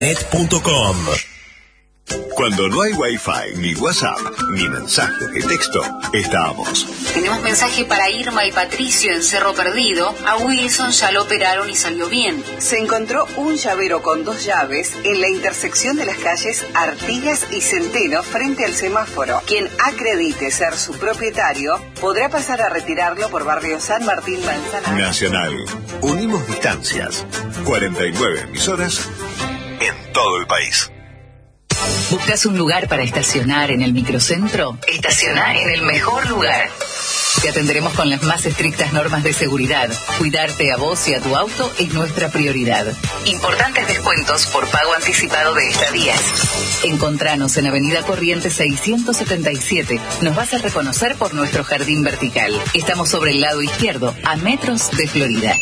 net.com. Cuando no hay Wi-Fi, ni WhatsApp, ni mensaje de texto, estamos. Tenemos mensaje para Irma y Patricio en Cerro Perdido. A Wilson ya lo operaron y salió bien. Se encontró un llavero con 2 llaves en la intersección de las calles Artigas y Centeno frente al semáforo. Quien acredite ser su propietario podrá pasar a retirarlo por barrio San Martín Manzanares. Nacional. Unimos distancias. 49 emisoras en todo el país. ¿Buscas un lugar para estacionar en el microcentro? Estaciona en el mejor lugar. Te atenderemos con las más estrictas normas de seguridad. Cuidarte a vos y a tu auto es nuestra prioridad. Importantes descuentos por pago anticipado de estadías. Encontranos en Avenida Corrientes 677. Nos vas a reconocer por nuestro jardín vertical. Estamos sobre el lado izquierdo, a metros de Florida.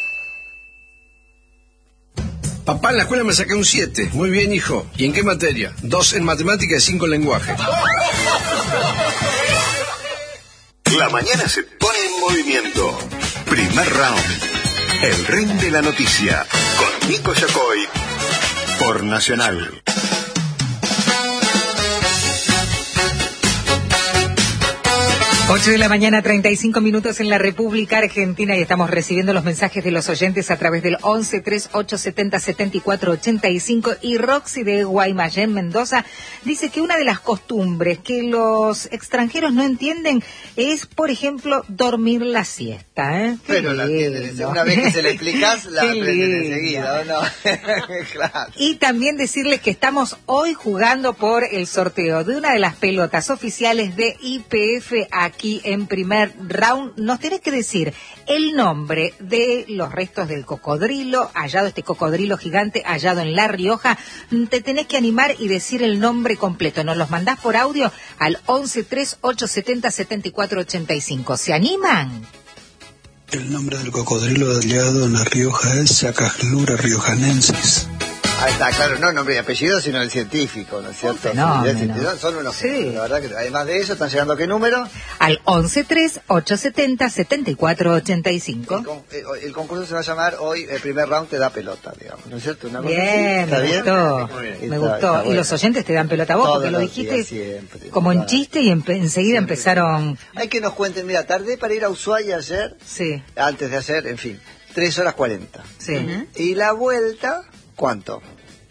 Papá, en la escuela me saqué un 7. Muy bien, hijo. ¿Y en qué materia? 2 en matemática y 5 en lenguaje. La mañana se pone en movimiento. Primer round. El ring de la noticia. Con Nico Yacoy. Por Nacional. 8 de la mañana, 35 minutos en la República Argentina y estamos recibiendo los mensajes de los oyentes a través del 11 3870 7485 y Roxy de Guaymallén, Mendoza, dice que una de las costumbres que los extranjeros no entienden es, por ejemplo, dormir la siesta, ¿eh? Pero la entienden, una vez que se la explicás, la aprenden enseguida, ¿o no? Claro. Y también decirles que estamos hoy jugando por el sorteo de una de las pelotas oficiales de YPF aquí en primer round. Nos tenés que decir el nombre de los restos del cocodrilo hallado, este cocodrilo gigante hallado en La Rioja. Te tenés que animar y decir el nombre completo. Nos los mandás por audio al 11 3870 7485. ¿Se animan? El nombre del cocodrilo hallado en La Rioja es Sacajlura riojanensis. Ahí está, claro, no nombre y apellido, sino el científico, ¿no es cierto? Son unos sí. La verdad que además de eso, ¿están llegando a qué número? Al 1138707485. El concurso se va a llamar hoy, el primer round te da pelota, digamos, ¿no es cierto? Bien, me gustó. Me gustó. Está y los oyentes te dan pelota a vos, porque lo dijiste siempre, como en chiste y enseguida siempre empezaron... Hay que nos cuenten, mira, tardé para ir a Ushuaia ayer, sí. Antes de hacer, en fin, 3 horas 40. Sí. Y la vuelta... ¿Cuánto?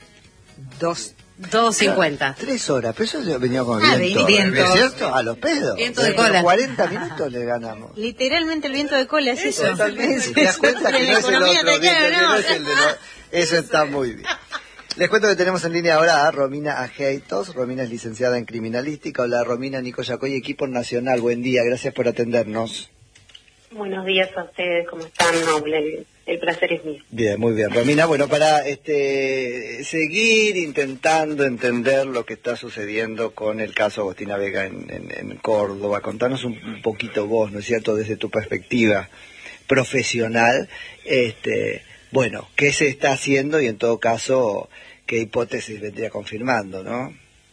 2:50. 3 horas, pero eso yo venía con viento. ¿Es cierto? A los pedos. Viento de cola. 40 minutos le ganamos. Literalmente el viento de cola es eso. Totalmente. ¿Te das cuenta que no es el otro viento, no es el de Eso está muy bien. Les cuento que tenemos en línea ahora a Romina Ajeitos. Romina es licenciada en criminalística. Hola Romina, Nico Yacoy, equipo nacional. Buen día, gracias por atendernos. Buenos días a ustedes, ¿cómo están? No, el placer es mío. Bien, muy bien. Romina, bueno, para seguir intentando entender lo que está sucediendo con el caso Agostina Vega en Córdoba, contanos un poquito vos, ¿no es cierto?, desde tu perspectiva profesional, bueno, ¿qué se está haciendo y en todo caso, qué hipótesis vendría confirmando, ¿no?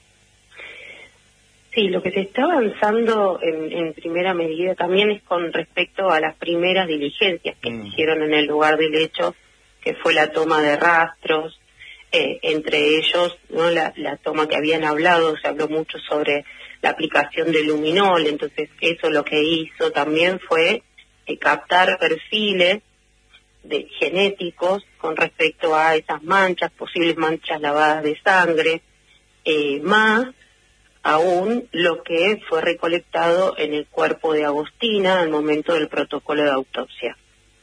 Sí, lo que se está avanzando en primera medida también es con respecto a las primeras diligencias que se hicieron en el lugar del hecho, que fue la toma de rastros, entre ellos, ¿no?, la toma que habían hablado, se habló mucho sobre la aplicación de luminol, entonces eso lo que hizo también fue captar perfiles genéticos con respecto a esas manchas, posibles manchas lavadas de sangre, más aún lo que fue recolectado en el cuerpo de Agostina al momento del protocolo de autopsia.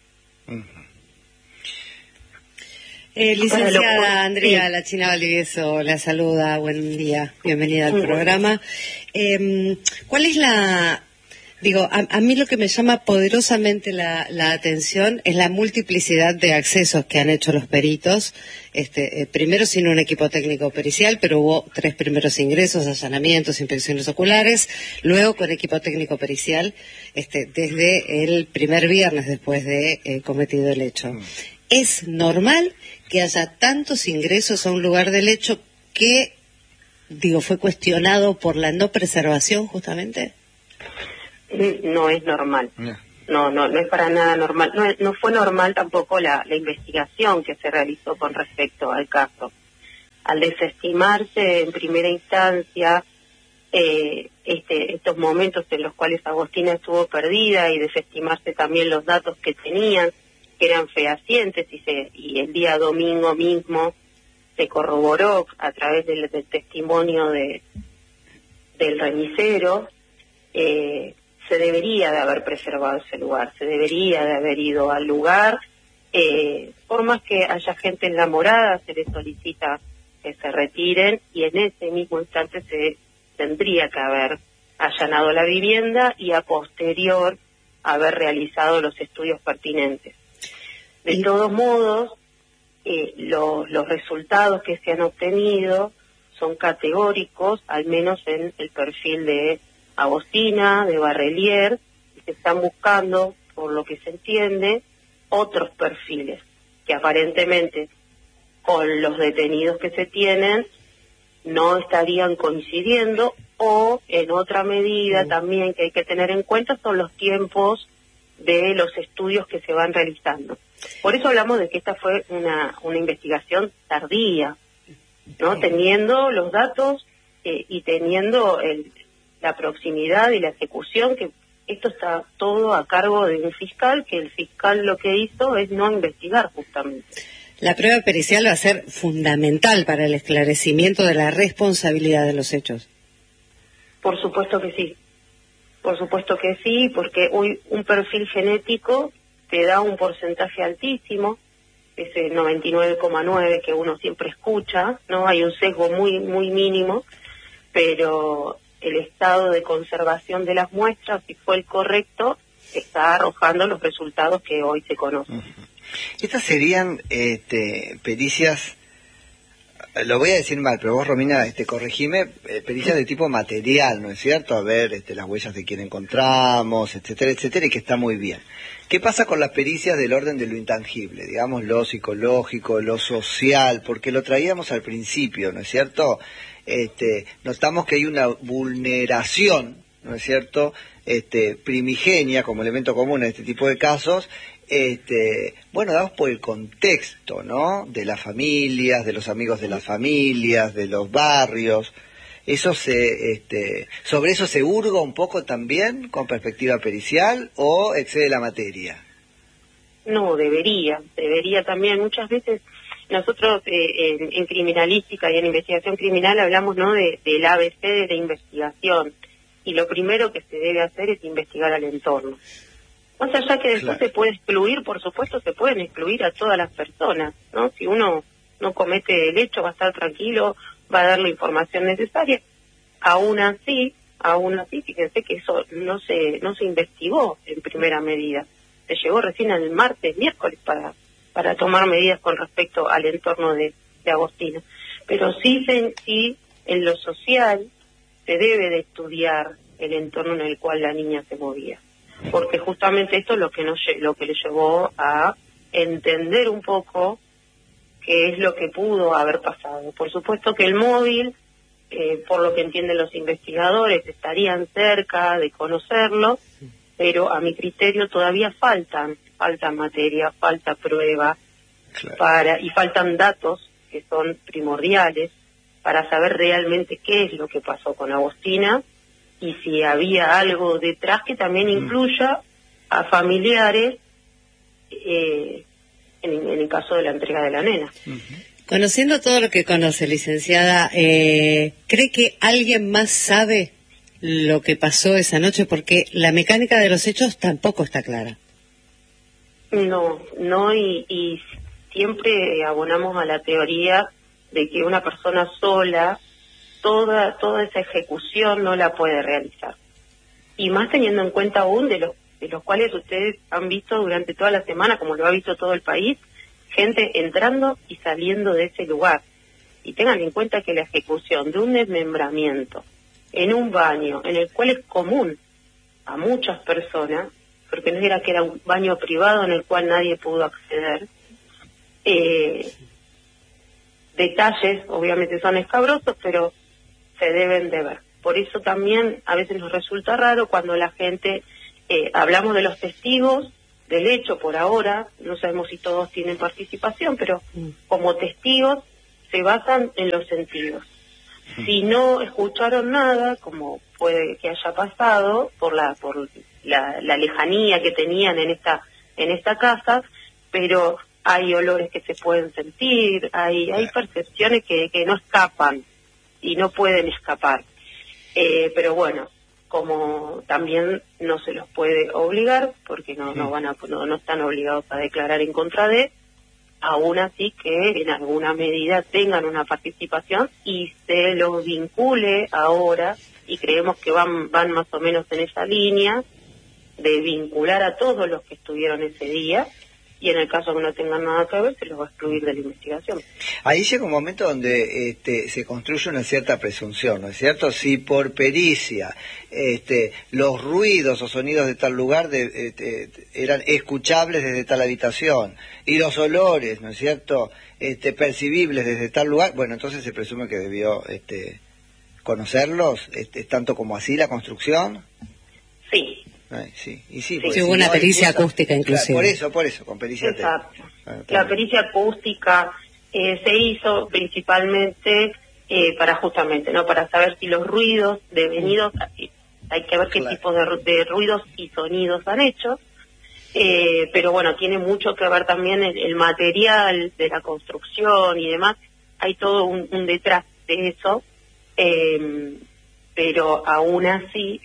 Licenciada Andrea La China Valdivieso la saluda, buen día, bienvenida al programa. ¿Cuál es a mí lo que me llama poderosamente la atención es la multiplicidad de accesos que han hecho los peritos, primero sin un equipo técnico pericial, pero hubo 3 primeros ingresos, allanamientos, inspecciones oculares, luego con equipo técnico pericial, desde el primer viernes después de cometido el hecho. ¿Es normal que haya tantos ingresos a un lugar del hecho que, fue cuestionado por la no preservación justamente? No es normal. No es para nada normal. No fue normal tampoco la investigación que se realizó con respecto al caso. al desestimarse en primera instancia estos momentos en los cuales Agostina estuvo perdida y desestimarse también los datos que tenían, que eran fehacientes, y el día domingo mismo se corroboró a través del testimonio del remisero, se debería de haber preservado ese lugar, se debería de haber ido al lugar, por más que haya gente en la morada, se les solicita que se retiren, y en ese mismo instante se tendría que haber allanado la vivienda y a posterior haber realizado los estudios pertinentes. De todos modos, los resultados que se han obtenido son categóricos, al menos en el perfil de Agostina, de Barrelier, y se están buscando, por lo que se entiende, otros perfiles que aparentemente con los detenidos que se tienen no estarían coincidiendo, o en otra medida también que hay que tener en cuenta son los tiempos de los estudios que se van realizando. Por eso hablamos de que esta fue una investigación tardía, ¿no? Teniendo los datos y teniendo la proximidad y la ejecución, que esto está todo a cargo de un fiscal, que el fiscal lo que hizo es no investigar justamente. La prueba pericial va a ser fundamental para el esclarecimiento de la responsabilidad de los hechos. Por supuesto que sí. Por supuesto que sí, porque hoy un perfil genético te da un porcentaje altísimo, ese 99,9 que uno siempre escucha, ¿no? Hay un sesgo muy muy mínimo, pero el estado de conservación de las muestras, si fue el correcto, está arrojando los resultados que hoy se conocen. Estas serían pericias, lo voy a decir mal, pero vos, Romina, corregime, pericias de tipo material, ¿no es cierto? A ver las huellas de quién encontramos, etcétera, etcétera, y que está muy bien. ¿Qué pasa con las pericias del orden de lo intangible? Digamos, lo psicológico, lo social, porque lo traíamos al principio, ¿no es cierto? Notamos que hay una vulneración, ¿no es cierto?, primigenia como elemento común en este tipo de casos, bueno, damos por el contexto, ¿no?, de las familias, de los amigos de las familias, de los barrios. Eso ¿sobre eso se hurga un poco también con perspectiva pericial o excede la materia? No, debería también. Muchas veces nosotros en criminalística y en investigación criminal hablamos, ¿no?, del ABC de la investigación, y lo primero que se debe hacer es investigar al entorno. Más allá que después se puede excluir, por supuesto, se pueden excluir a todas las personas, ¿no? Si uno no comete el hecho, va a estar tranquilo, va a dar la información necesaria. Aún así, fíjense que eso no se investigó en primera medida. Se llegó recién el miércoles para tomar medidas con respecto al entorno de Agostina. Pero sí en lo social se debe de estudiar el entorno en el cual la niña se movía, porque justamente esto es lo que le llevó a entender un poco qué es lo que pudo haber pasado. Por supuesto que el móvil, por lo que entienden los investigadores, estarían cerca de conocerlo, pero a mi criterio todavía falta materia, falta prueba, y faltan datos que son primordiales para saber realmente qué es lo que pasó con Agostina, y si había algo detrás que también incluya a familiares en el caso de la entrega de la nena. Conociendo todo lo que conoce, licenciada, ¿cree que alguien más sabe lo que pasó esa noche? Porque la mecánica de los hechos tampoco está clara. No, y siempre abonamos a la teoría de que una persona sola toda esa ejecución no la puede realizar. Y más teniendo en cuenta aún de los cuales ustedes han visto durante toda la semana, como lo ha visto todo el país, gente entrando y saliendo de ese lugar. Y tengan en cuenta que la ejecución de un desmembramiento en un baño, en el cual es común a muchas personas, porque no era que era un baño privado en el cual nadie pudo acceder, detalles obviamente son escabrosos, pero se deben de ver. Por eso también a veces nos resulta raro cuando la gente, hablamos de los testigos del hecho por ahora, no sabemos si todos tienen participación, pero como testigos se basan en los sentidos. Si no escucharon nada, como puede que haya pasado por la lejanía que tenían en esta casa, pero hay olores que se pueden sentir, hay percepciones que no escapan y no pueden escapar. Pero bueno, como también no se los puede obligar, porque no están obligados a declarar en contra de, aún así que en alguna medida tengan una participación y se los vincule ahora, y creemos que van más o menos en esa línea de vincular a todos los que estuvieron ese día, y en el caso que no tengan nada que ver, se los va a excluir de la investigación. Ahí llega un momento donde se construye una cierta presunción, ¿no es cierto? Si por pericia los ruidos o sonidos de tal lugar eran escuchables desde tal habitación, y los olores, ¿no es cierto?, percibibles desde tal lugar, bueno, entonces se presume que debió conocerlos, tanto como así la construcción. Sí. Sí, hubo una pericia acústica inclusive. Claro, por eso, con pericia. Exacto. La pericia acústica se hizo principalmente para saber si los ruidos devenidos, hay que ver qué tipo de ruidos y sonidos han hecho, pero bueno, tiene mucho que ver también el material de la construcción y demás, hay todo un detrás de eso, pero aún así,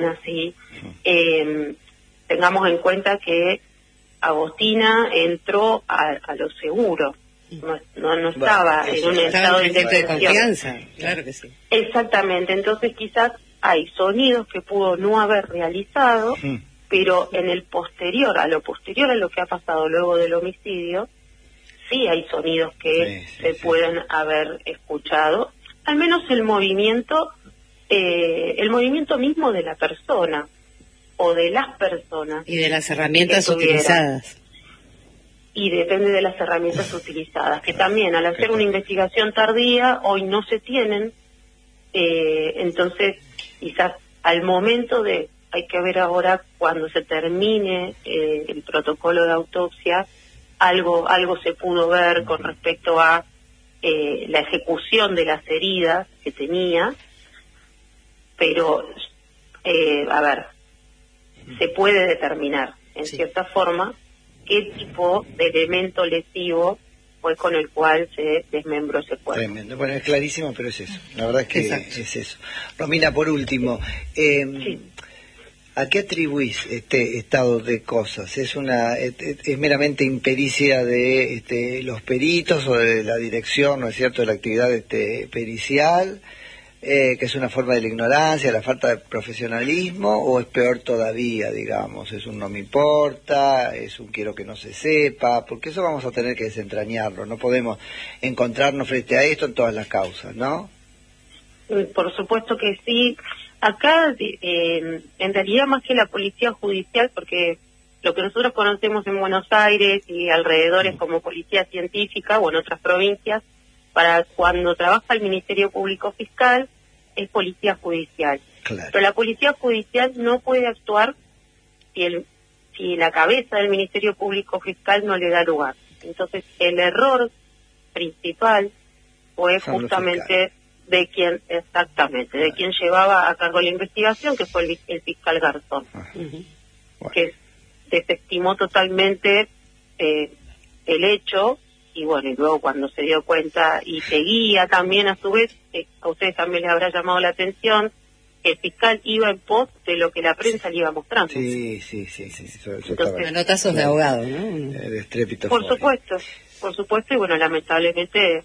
tengamos en cuenta que Agostina entró a lo seguro, no estaba en un estado de confianza, claro que sí. Exactamente, entonces quizás hay sonidos que pudo no haber realizado, pero en el posterior a lo que ha pasado luego del homicidio, sí hay sonidos que se pueden haber escuchado, al menos el movimiento mismo de la persona o de las personas. Y de las herramientas utilizadas. Y depende de las herramientas utilizadas, que también al hacer una investigación tardía, hoy no se tienen, entonces quizás al momento hay que ver ahora cuando se termine el protocolo de autopsia, algo se pudo ver con respecto a la ejecución de las heridas que tenía, pero, se puede determinar, en cierta forma, qué tipo de elemento lesivo fue con el cual se desmembró ese cuerpo. Tremendo. Bueno, es clarísimo, pero es eso. La verdad es que es eso. Romina, por último, ¿a qué atribuís este estado de cosas? ¿Es meramente impericia de los peritos o de la dirección, no es cierto, de la actividad pericial? Que es una forma de la ignorancia, la falta de profesionalismo, o es peor todavía, digamos, es un no me importa, es un quiero que no se sepa, porque eso vamos a tener que desentrañarlo, no podemos encontrarnos frente a esto en todas las causas, ¿no? Por supuesto que sí. Acá, en realidad, más que la policía judicial, porque lo que nosotros conocemos en Buenos Aires y alrededores como policía científica o en otras provincias, para cuando trabaja el Ministerio Público Fiscal, es policía judicial. Claro. Pero la policía judicial no puede actuar si la cabeza del Ministerio Público Fiscal no le da lugar. Entonces, el error principal fue justamente de quien llevaba a cargo la investigación, que fue el fiscal Garzón, que desestimó totalmente el hecho. Y bueno, y luego cuando se dio cuenta y seguía también a su vez, a ustedes también les habrá llamado la atención, el fiscal iba en pos de lo que la prensa le iba mostrando. Sí. Entonces, anotazos de abogado, ¿no? El estrépito. Por supuesto, y bueno, lamentablemente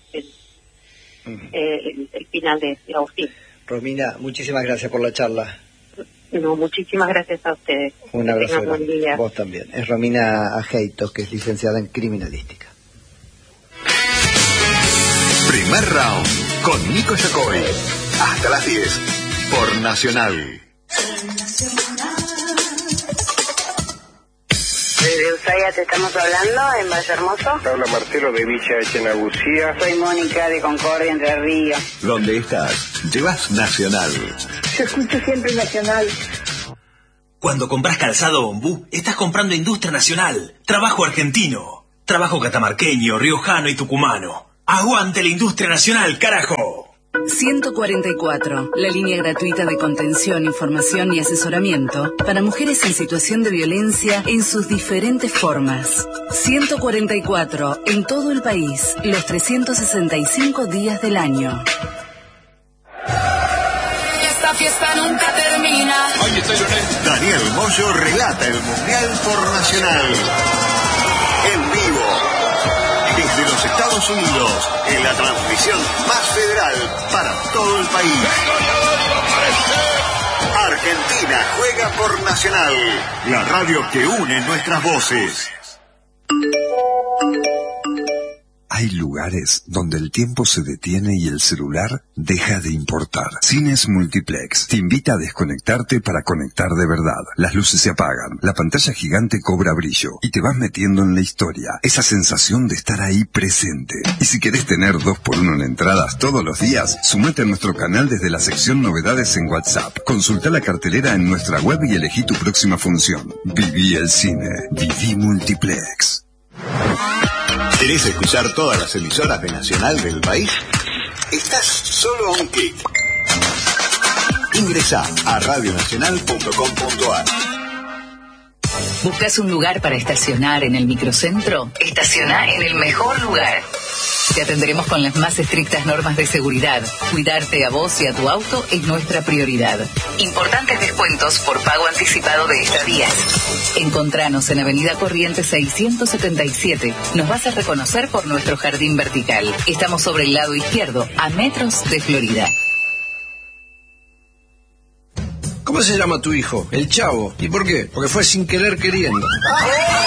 el final de Agustín. Romina, muchísimas gracias por la charla. No, muchísimas gracias a ustedes. Un abrazo. Vos también. Es Romina Ajeitos, que es licenciada en criminalística. Primer round con Nico Yacoy. Hasta las 10 por Nacional. Desde Ushuaia te estamos hablando, en Valle Hermoso. Habla Marcelo de Villa Echenagucía. Soy Mónica de Concordia, Entre Ríos. Donde estás, llevas Nacional. Yo escucho siempre Nacional. Cuando compras calzado Ombú, estás comprando industria nacional, trabajo argentino, trabajo catamarqueño, riojano y tucumano. ¡Aguante la industria nacional, carajo! 144, la línea gratuita de contención, información y asesoramiento para mujeres en situación de violencia en sus diferentes formas. 144, en todo el país, los 365 días del año. Esta fiesta nunca termina. Daniel Moyo relata el Mundial por Nacional. En vivo. Desde los Estados Unidos, en la transmisión más federal para todo el país. Argentina juega por Nacional, la radio que une nuestras voces. Hay lugares donde el tiempo se detiene y el celular deja de importar. Cines Multiplex te invita a desconectarte para conectar de verdad. Las luces se apagan, la pantalla gigante cobra brillo y te vas metiendo en la historia. Esa sensación de estar ahí presente. Y si querés tener 2x1 en entradas todos los días, sumate a nuestro canal desde la sección novedades en WhatsApp. Consulta la cartelera en nuestra web y elegí tu próxima función. Viví el cine. Viví Multiplex. ¿Querés escuchar todas las emisoras de Nacional del país? Estás solo a un clic. Ingresá a radionacional.com.ar. ¿Buscas un lugar para estacionar en el microcentro? Estacioná en el mejor lugar. Te atenderemos con las más estrictas normas de seguridad. Cuidarte a vos y a tu auto es nuestra prioridad. Importantes descuentos por pago anticipado de estadías. Encontranos en Avenida Corrientes 677. Nos vas a reconocer por nuestro jardín vertical. Estamos sobre el lado izquierdo, a metros de Florida. ¿Cómo se llama tu hijo? El Chavo. ¿Y por qué? Porque fue sin querer queriendo.